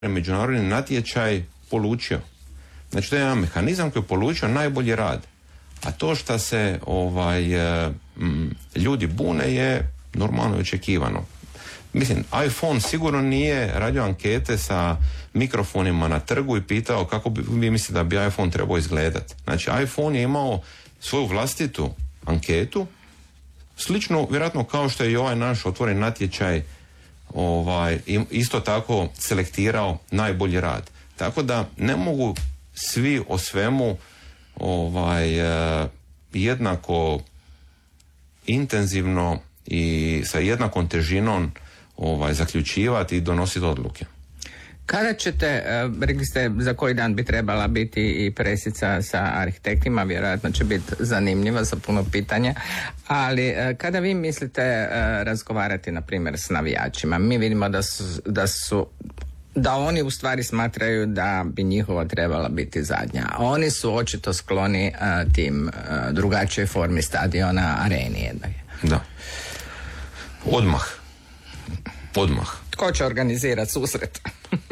međunarodni natječaj polučio. Znači to je jedan mehanizam koji je polučio najbolji rad. A to što se ljudi bune je normalno očekivano. Mislim, iPhone sigurno nije radio ankete sa mikrofonima na trgu i pitao kako vi mislite da bi iPhone trebao izgledati. Znači, iPhone je imao svoju vlastitu anketu, slično vjerojatno kao što je i ovaj naš otvoren natječaj isto tako selektirao najbolji rad. Tako da ne mogu svi o svemu jednako intenzivno i sa jednakom težinom zaključivati i donositi odluke. Kada ćete, rekli ste za koji dan bi trebala biti i presica sa arhitektima, vjerojatno će biti zanimljiva za puno pitanja, ali kada vi mislite razgovarati na primjer s navijačima, mi vidimo da oni u stvari smatraju da bi njihova trebala biti zadnja. Oni su očito skloni tim drugačijoj formi stadiona, areni. Da. Odmah. Tko će organizirati susret?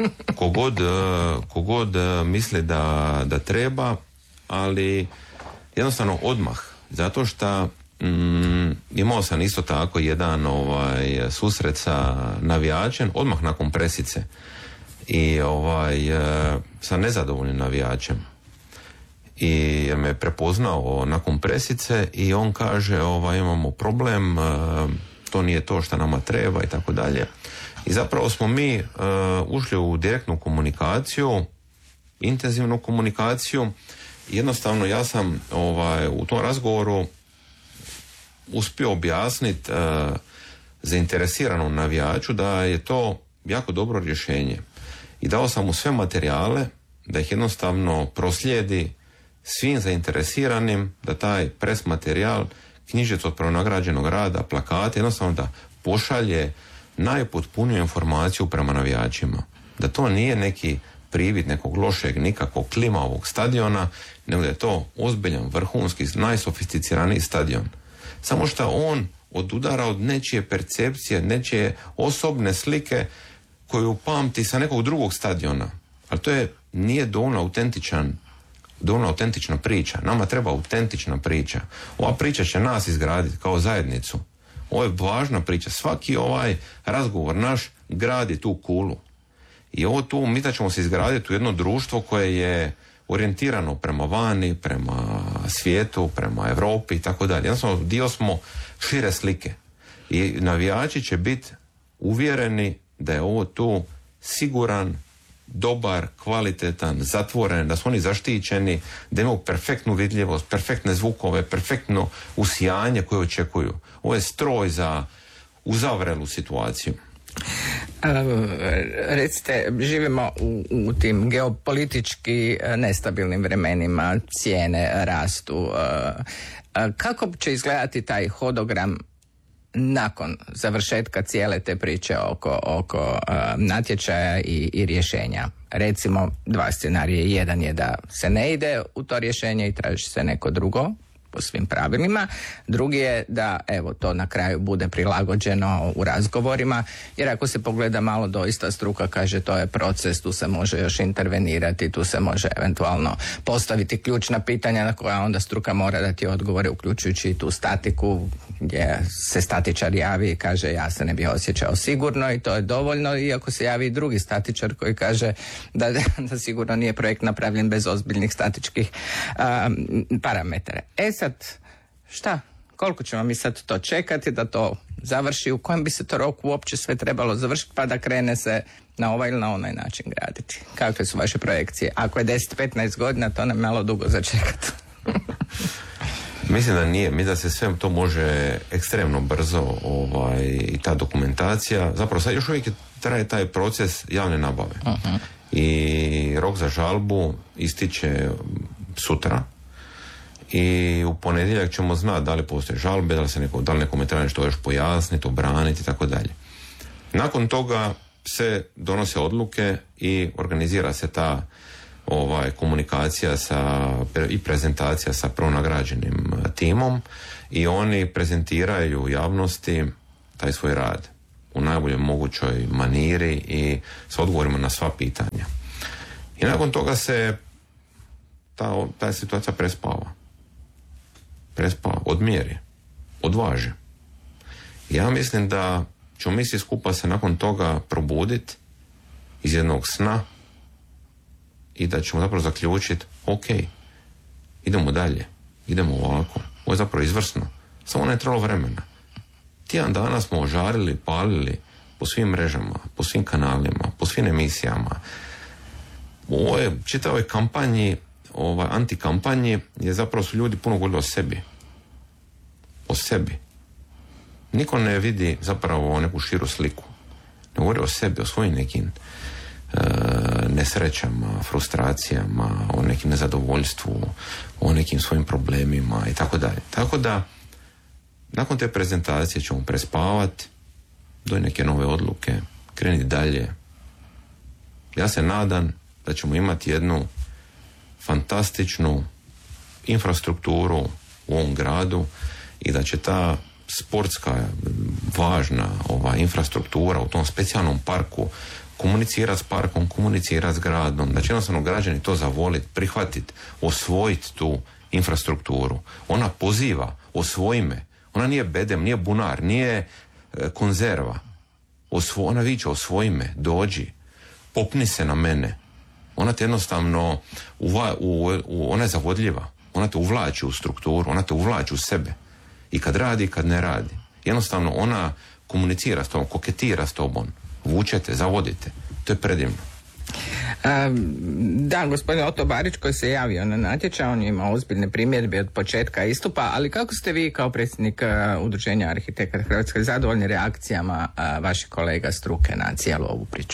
Kogod misli da treba, ali jednostavno odmah. Zato što imao sam isto tako jedan susret sa navijačem odmah nakon presice i sa nezadovoljnim navijačem. I me je prepoznao nakon presice i on kaže imamo problem, to nije to što nama treba i tako dalje. I zapravo smo mi ušli u direktnu komunikaciju, intenzivnu komunikaciju. Jednostavno ja sam u tom razgovoru uspio objasniti zainteresiranom navijaču da je to jako dobro rješenje. I dao sam mu sve materijale da ih jednostavno proslijedi svim zainteresiranim, da taj pres materijal, knjižicu od pronagrađenog rada, plakate, jednostavno da pošalje najpotpuniju informaciju prema navijačima. Da to nije neki privid nekog lošeg, nikakvog klimavog stadiona, nego da je to ozbiljan, vrhunski, najsofisticiraniji stadion. Samo što on odudara od nečije percepcije, nečije osobne slike koju pamti sa nekog drugog stadiona. Ali to nije dovoljno autentična priča. Nama treba autentična priča. Ova priča će nas izgraditi kao zajednicu. Ovo je važna priča. Svaki razgovor naš gradi tu kulu. I ovo tu mi da ćemo se izgraditi u jedno društvo koje je orijentirano prema vani, prema svijetu, prema Europi i tako dalje. Jednostavno dio smo šire slike. I navijači će biti uvjereni da je ovo tu siguran, dobar, kvalitetan, zatvoren, da su oni zaštićeni, da imaju perfektnu vidljivost, perfektne zvukove, perfektno usijanje koje očekuju. Ovo je stroj za uzavrelu situaciju. Recite, živimo u tim geopolitički nestabilnim vremenima, cijene rastu. Kako će izgledati taj hodogram nakon završetka cijele te priče oko natječaja i rješenja? Recimo, dva scenarija. Jedan je da se ne ide u to rješenje i traži se neko drugo po svim pravilima. Drugi je da to na kraju bude prilagođeno u razgovorima, jer ako se pogleda malo, doista struka kaže to je proces, tu se može još intervenirati, tu se može eventualno postaviti ključna pitanja na koja onda struka mora dati odgovore, uključujući i tu statiku gdje se statičar javi i kaže ja se ne bih osjećao sigurno i to je dovoljno, iako se javi i drugi statičar koji kaže da sigurno nije projekt napravljen bez ozbiljnih statičkih parametara. Sad, šta? Koliko ćemo mi sad to čekati da to završi? U kojem bi se to roku uopće sve trebalo završiti pa da krene se na ovaj ili na onaj način graditi? Kakve su vaše projekcije? Ako je 10-15 godina, to nam je malo dugo začekati. Mislim da nije. Mislim da se sve to može ekstremno brzo i ta dokumentacija. Zapravo sad još uvijek traje taj proces javne nabave. Uh-huh. I rok za žalbu ističe sutra. I u ponedjeljak ćemo znati da li postoje žalbe, da li nekome treba nešto još pojasniti, obraniti i tako dalje. Nakon toga se donose odluke i organizira se ta komunikacija i prezentacija sa pronagrađenim timom i oni prezentiraju javnosti taj svoj rad. u najboljoj mogućoj maniri i s odgovorima na sva pitanja. I nakon toga se ta situacija prespava, odmjeri, odvaži. Ja mislim da ćemo mi svi skupa se nakon toga probuditi iz jednog sna i da ćemo zapravo zaključiti, ok, idemo dalje, idemo ovako, ovo je zapravo izvrsno, samo ne je trebalo vremena. Tjedan dana smo ožarili, palili po svim mrežama, po svim kanalima, po svim emisijama. U ovoj čitavoj kampanji, antikampanji, je zapravo su ljudi puno govorili o sebi. Niko ne vidi zapravo neku širu sliku. Ne govori o sebi, o svojim nekim nesrećama, frustracijama, o nekim nezadovoljstvu, o nekim svojim problemima i tako dalje. Tako da, nakon te prezentacije ćemo prespavati, doj neke nove odluke, krenuti dalje. Ja se nadam da ćemo imati jednu fantastičnu infrastrukturu u ovom gradu i da će ta sportska važna infrastruktura u tom specijalnom parku komunicirati s parkom, komunicirati s gradom, da će jednostavno građani to zavoliti, prihvatiti, osvojiti tu infrastrukturu. Ona poziva, osvoji me. Ona nije bedem, nije bunar, nije konzerva. Ona viče, osvoji me, dođi, popni se na mene. Ona te jednostavno, ona je zavodljiva. Ona te uvlači u strukturu, ona te uvlači u sebe. I kad radi, i kad ne radi. Jednostavno ona komunicira s tobom, koketira s tobom. Vučete, zavodite. To je predivno. Da, gospodin Oto Barić koji se javio na natječaj, on je imao ozbiljne primjedbe od početka istupa, ali kako ste vi kao predsjednik Udruženja arhitekata Hrvatske zadovoljni reakcijama vaših kolega struke na cijelu ovu priču?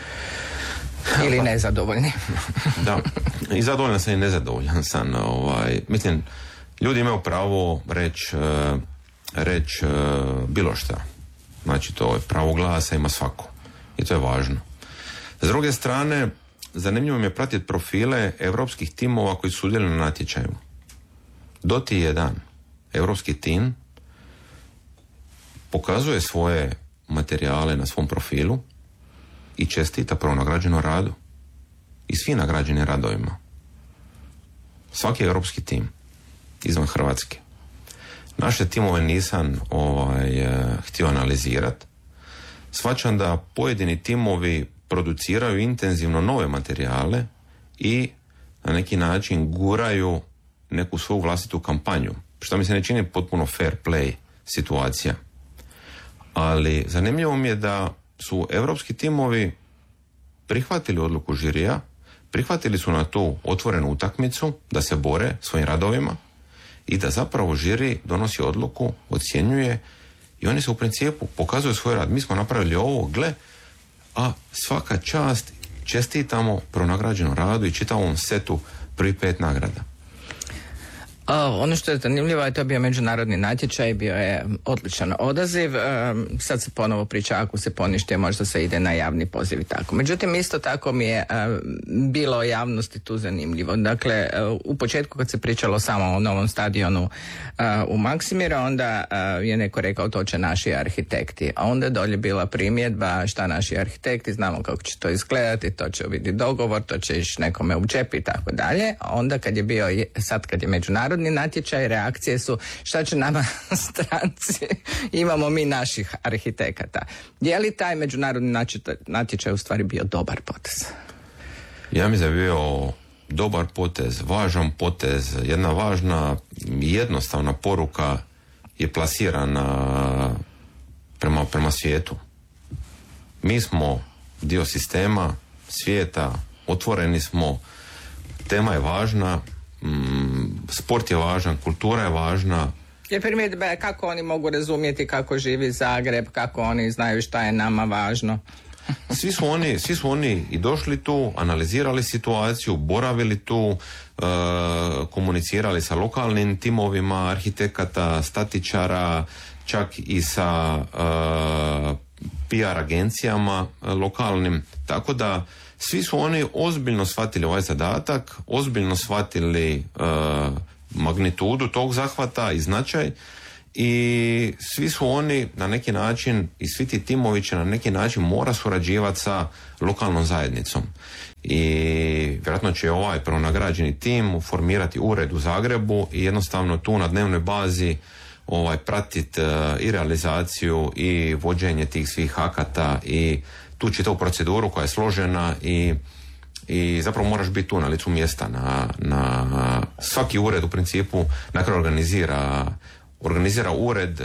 Ili nezadovoljni? Da, i zadovoljan sam i nezadovoljan sam. Mislim, ljudi imaju pravo reći bilo šta. Znači, to je pravo glasa, ima svako. I to je važno. S druge strane, zanimljivo mi je pratiti profile europskih timova koji sudjeluju na natječaju. Doti jedan europski tim pokazuje svoje materijale na svom profilu i čestita prvo nagrađenom radu i svi nagrađeni radovima. Svaki europski tim izvan Hrvatske. Naše timove nisam htio analizirati. Shvaćam da pojedini timovi produciraju intenzivno nove materijale i na neki način guraju neku svoju vlastitu kampanju, što mi se ne čini potpuno fair play situacija. Ali zanimljivo mi je da su europski timovi prihvatili odluku žirija, prihvatili su na tu otvorenu utakmicu da se bore svojim radovima i da zapravo žiri donosi odluku, ocjenjuje i oni se u principu pokazuju svoj rad. Mi smo napravili ovo, a svaka čast, čestitamo pronagrađenom radu i čitavom setu prvih 5 nagrada. Ono što je zanimljivo je to bio međunarodni natječaj, bio je odličan odaziv, sad se ponovo priča ako se ponište možda se ide na javni poziv i tako. Međutim, isto tako mi je bilo javnosti tu zanimljivo. Dakle, u početku kad se pričalo samo o novom stadionu u Maksimira, onda je neko rekao to će naši arhitekti, a onda je dolje bila primjedba šta naši arhitekti, znamo kako će to izgledati, to će biti dogovor, to će ići nekome u džep i tako dalje. A onda kad je bio, sad kad je međunarodni natječaj, reakcije su šta će nama stranci, imamo mi naših arhitekata. Je li taj međunarodni natječaj u stvari bio dobar potez? Ja mislim da je bio dobar potez, važan potez, jedna važna i jednostavna poruka je plasirana prema svijetu. Mi smo dio sistema, svijeta, otvoreni smo, tema je važna, sport je važan, kultura je važna. Je primjedba kako oni mogu razumjeti kako živi Zagreb, kako oni znaju šta je nama važno. Svi su oni i došli tu, analizirali situaciju, boravili tu, komunicirali sa lokalnim timovima arhitekata, statičara, čak i sa PR agencijama lokalnim, tako da svi su oni ozbiljno shvatili ovaj zadatak, ozbiljno shvatili magnitudu tog zahvata i značaj i svi su oni na neki način i svi ti timovi će na neki način mora surađivati sa lokalnom zajednicom. I vjerojatno će ovaj pronagrađeni tim formirati ured u Zagrebu i jednostavno tu na dnevnoj bazi pratiti i realizaciju i vođenje tih svih akata i tu čitavu proceduru koja je složena i zapravo moraš biti tu na licu mjesta. Na svaki ured u principu nakon organizira ured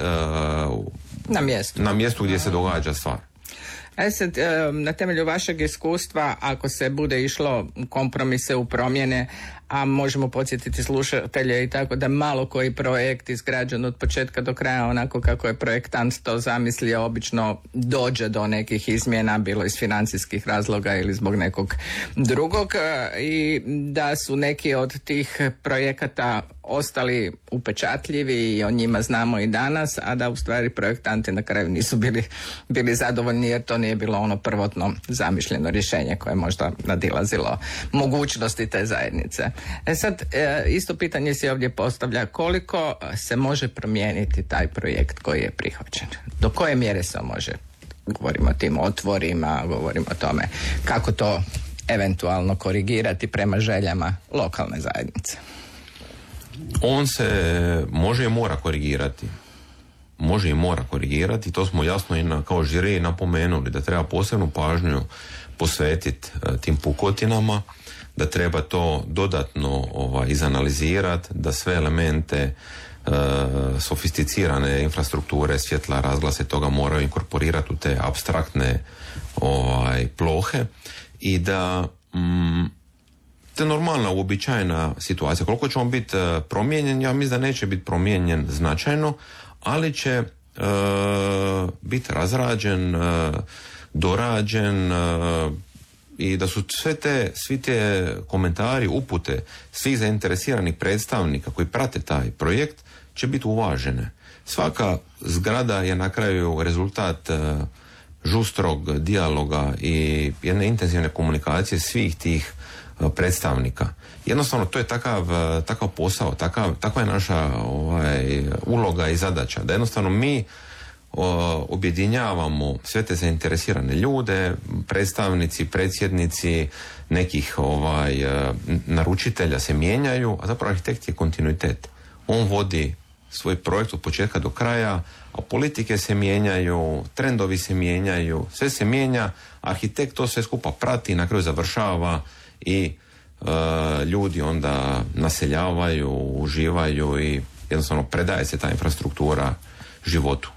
na mjestu gdje se događa stvar. Sad, na temelju vašeg iskustva, ako se bude išlo kompromise u promjene, a možemo podsjetiti slušatelje i tako da malo koji projekt izgrađen od početka do kraja onako kako je projektant to zamislio, obično dođe do nekih izmjena, bilo iz financijskih razloga ili zbog nekog drugog, i da su neki od tih projekata ostali upečatljivi i o njima znamo i danas, a da u stvari projektanti na kraju nisu bili zadovoljni jer to nije bilo ono prvotno zamišljeno rješenje koje je možda nadilazilo mogućnosti te zajednice. Sad, isto pitanje se ovdje postavlja, koliko se može promijeniti taj projekt koji je prihvaćen? Do koje mjere se može? Govorimo o tim otvorima, govorimo o tome kako to eventualno korigirati prema željama lokalne zajednice. On se može i mora korigirati. Može i mora korigirati. To smo jasno i kao žiri napomenuli da treba posebnu pažnju posvetiti tim pukotinama, da treba to dodatno izanalizirati, da sve elemente sofisticirane infrastrukture, svjetla, razglase toga moraju inkorporirati u te apstraktne plohe i da to je normalna, uobičajena situacija. Koliko će on biti promijenjen, ja mislim da neće biti promijenjen značajno, ali će biti razrađen, dorađen i da su svi te komentari, upute svih zainteresiranih predstavnika koji prate taj projekt će biti uvažene. Svaka zgrada je na kraju rezultat žustrog dijaloga i jedne intenzivne komunikacije svih tih predstavnika. Jednostavno to je takav posao, takva je naša uloga i zadaća, da jednostavno mi objedinjavamo sve te zainteresirane ljude, predstavnici, predsjednici nekih naručitelja se mijenjaju, a zapravo arhitekt je kontinuitet. On vodi svoj projekt od početka do kraja, a politike se mijenjaju, trendovi se mijenjaju, sve se mijenja, arhitekt to sve skupa prati, na kraju završava i ljudi onda naseljavaju, uživaju i jednostavno predaje se ta infrastruktura životu.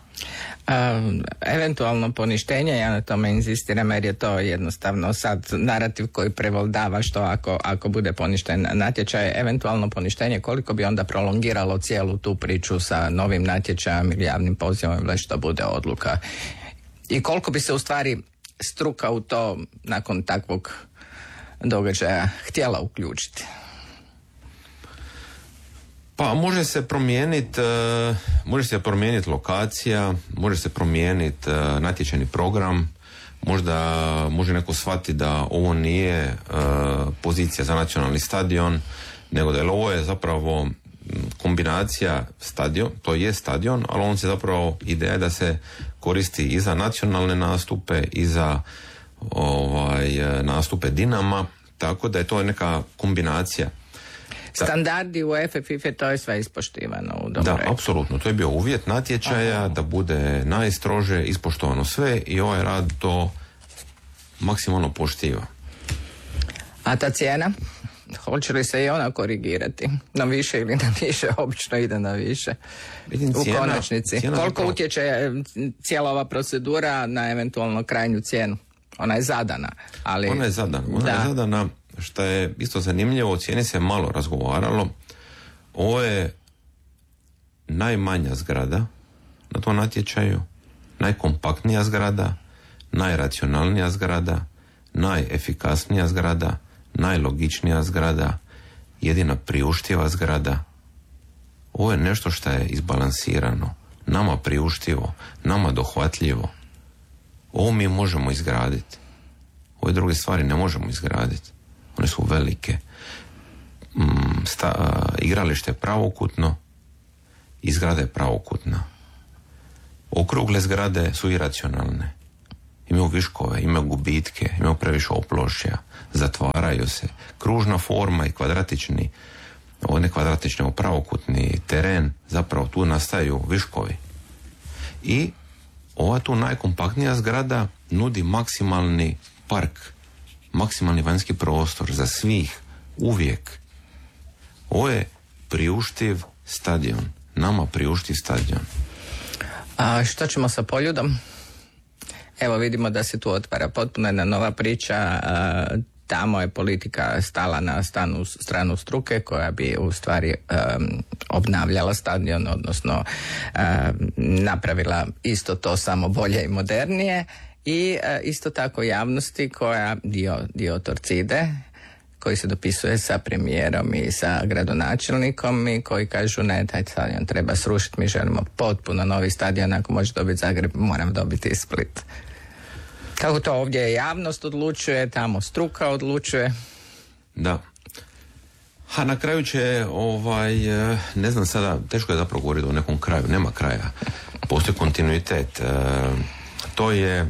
Eventualno poništenje, ja na tome inzistiram jer je to jednostavno sad narativ koji prevladava, što ako bude poništen natječaj, eventualno poništenje, koliko bi onda prolongiralo cijelu tu priču sa novim natječajem ili javnim pozivom ili što bude odluka, i koliko bi se u stvari struka u to nakon takvog događaja htjela uključiti? Pa može se promijeniti lokacija, može se promijeniti natječajni program, možda može neko shvatiti da ovo nije pozicija za nacionalni stadion, nego da ovo je zapravo kombinacija stadion, to je stadion, ali on se zapravo, ideja je da se koristi i za nacionalne nastupe i za nastupe Dinama, tako da je to neka kombinacija. Standardi UEFA i FIFA, to je sve ispoštivano u dobrom redu. Da, apsolutno. To je bio uvjet natječaja, da bude najstrože ispoštovano sve i ovaj rad to maksimalno poštiva. A ta cijena? Hoće li se i ona korigirati? Na više ili na više? Obično ide na više. U konačnici. Koliko utječe cijela ova procedura na eventualno krajnju cijenu? Ona je zadana. Ali... Ona je zadana. Što je isto zanimljivo, o cijeni se malo razgovaralo. Ovo je najmanja zgrada na tom natječaju, najkompaktnija zgrada, najracionalnija zgrada, najefikasnija zgrada, najlogičnija zgrada, jedina priuštiva zgrada. Ovo je nešto što je izbalansirano, nama priuštivo, nama dohvatljivo. Ovo mi možemo izgraditi. Ove druge stvari ne možemo izgraditi. One su velike. Igralište je pravokutno i zgrada je pravokutna. Okrugle zgrade su iracionalne. Imaju viškove, imaju gubitke, imaju previše oplošja, zatvaraju se. Kružna forma i kvadratični, ne kvadratični, pravokutni teren, zapravo tu nastaju viškovi. I ova tu najkompaktnija zgrada nudi maksimalni park, maksimalni vanjski prostor za svih, uvijek. Ovo je priuštiv stadion, nama priuštiv stadion. A što ćemo sa Poljudom? Evo vidimo da se tu otvara potpuno jedna nova priča. Tamo je politika stala na stranu struke koja bi u stvari obnavljala stadion, odnosno napravila isto to samo bolje i modernije, i isto tako javnosti koja dio Torcide, koji se dopisuje sa premijerom i sa gradonačelnikom i koji kažu ne, taj stadion treba srušiti, mi želimo potpuno novi stadion, ako može dobiti Zagreb, moramo dobiti i Split. Kako to ovdje javnost odlučuje, tamo struka odlučuje? Da. A na kraju će, ne znam sada, teško je zapravo govoriti o nekom kraju, nema kraja. Postoji kontinuitet. To je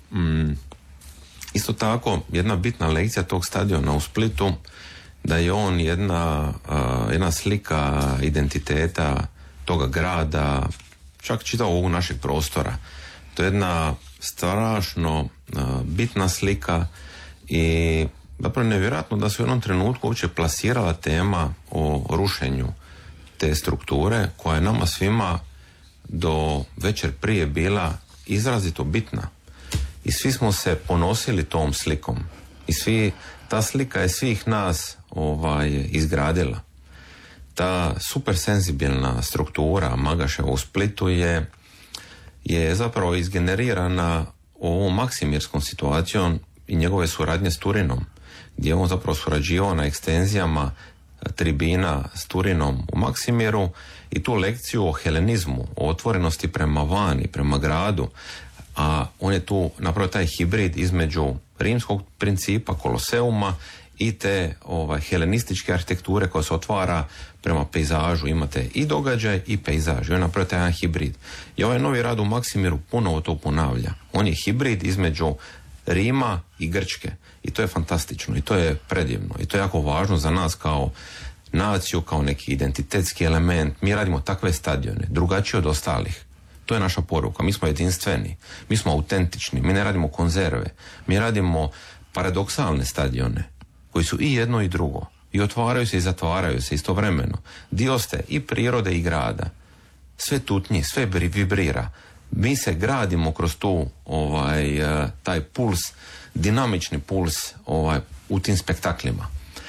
isto tako jedna bitna lekcija tog stadiona u Splitu, da je on jedna slika identiteta toga grada, čak čitao ovog našeg prostora. To je jedna strašno bitna slika i zapravo nevjerojatno da se u jednom trenutku uopće plasirala tema o rušenju te strukture koja je nama svima do večer prije bila izrazito bitna. I svi smo se ponosili tom slikom. I ta slika je svih nas izgradila. Ta supersenzibilna struktura Magaševa u Splitu je zapravo izgenerirana ovom Maksimirskom situacijom i njegove suradnje s Turinom, gdje je on zapravo surađivao na ekstenzijama tribina s Turinom u Maksimiru i tu lekciju o helenizmu, o otvorenosti prema vani, prema gradu, a on je tu napravio taj hibrid između rimskog principa, Koloseuma, i te helenističke arhitekture koja se otvara prema pejzažu. Imate i događaj i pejzaž. I on je napravio taj jedan hibrid. I ovaj novi rad u Maksimiru ponovo to ponavlja. On je hibrid između Rima i Grčke. I to je fantastično. I to je predivno. I to je jako važno za nas kao naciju, kao neki identitetski element. Mi radimo takve stadione, drugačije od ostalih. To je naša poruka. Mi smo jedinstveni. Mi smo autentični. Mi ne radimo konzerve. Mi radimo paradoksalne stadione koji su i jedno i drugo. I otvaraju se i zatvaraju se istovremeno. Dio ste i prirode i grada. Sve tutnji, sve vibrira. Mi se gradimo kroz tu taj puls, dinamični puls u tim spektaklima.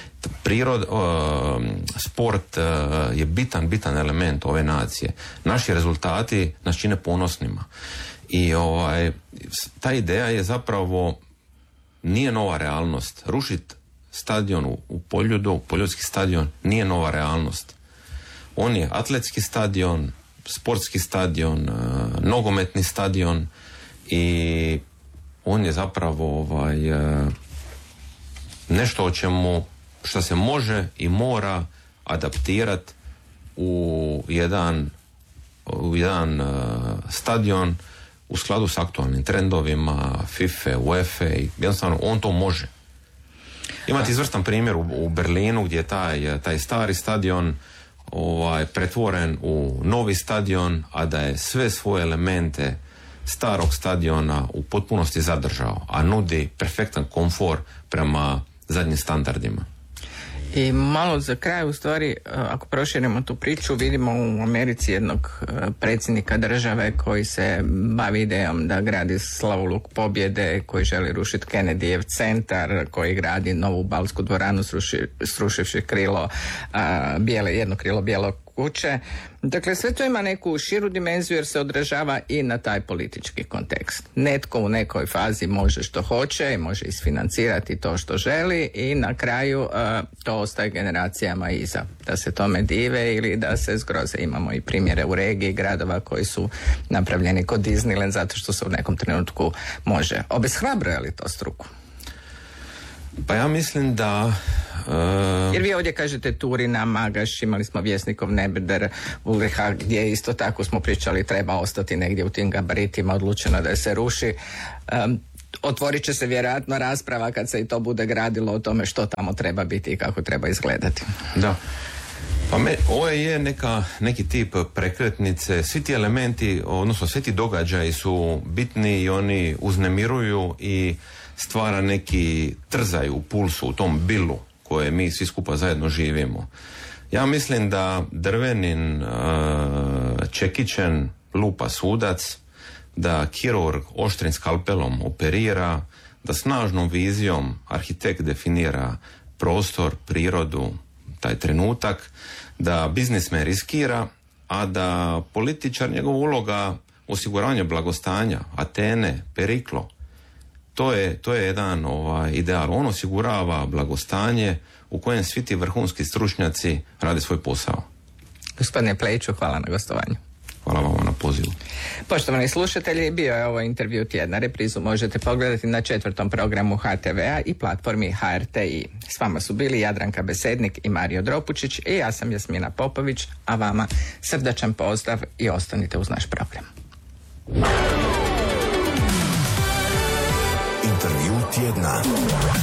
Sport je bitan element ove nacije. Naši rezultati nas čine ponosnima. I ta ideja je zapravo nije nova realnost. Rušiti stadion u Poljudu, Poljudski stadion, nije nova realnost. On je atletski stadion, sportski stadion, nogometni stadion i on je zapravo nešto o čemu što se može i mora adaptirati u jedan stadion u skladu s aktualnim trendovima FIFA, UEFA i jednostavno on to može. Imate izvrstan primjer u Berlinu gdje je taj stari stadion pretvoren u novi stadion, a da je sve svoje elemente starog stadiona u potpunosti zadržao, a nudi perfektan komfor prema zadnjim standardima. I malo za kraj, u stvari, ako proširimo tu priču, vidimo u Americi jednog predsjednika države koji se bavi idejom da gradi slavuluk pobjede, koji želi rušiti Kennedyjev centar, koji gradi novu balsku dvoranu srušivši jedno krilo bijelog kuće. Dakle, sve to ima neku širu dimenziju jer se odražava i na taj politički kontekst. Netko u nekoj fazi može što hoće i može isfinancirati to što želi i na kraju to ostaje generacijama iza. Da se tome dive ili da se zgroze. Imamo i primjere u regiji gradova koji su napravljeni kod Disneyland zato što se u nekom trenutku može. Obeshrabruje li to struku? Pa ja mislim da Jer vi ovdje kažete Turina, Magaš, imali smo Vjesnikov Nebrder, Ulriha, gdje isto tako smo pričali treba ostati negdje u tim gabaritima, odlučeno da se ruši. Otvorit će se vjerojatno rasprava kad se i to bude gradilo o tome što tamo treba biti i kako treba izgledati. Da. Pa ovo je neki tip prekretnice, svi ti elementi, odnosno svi ti događaji su bitni i oni uznemiruju i stvara neki trzaj u pulsu, u tom bilu koje mi svi skupa zajedno živimo. Ja mislim da Drvenin, Čekićen lupa sudac, da kirurg oštrim skalpelom operira, da snažnom vizijom arhitekt definira prostor, prirodu, taj trenutak, da biznismen riskira, a da političar, njegova uloga osiguravanja blagostanja, Atene, Periklo, to je jedan ideal. On osigurava blagostanje u kojem svi ti vrhunski stručnjaci rade svoj posao. Gospodine Plejiću, hvala na gostovanju. Hvala vam na pozivu. Poštovani slušatelji, bio je ovo intervju tjedna. Reprizu možete pogledati na 4. programu HTV-a i platformi HRTI. S vama su bili Jadranka Besednik i Mario Dropučić i ja sam Jasmina Popović, a vama srdačan pozdrav i ostanite uz naš program. Intervju tjedna.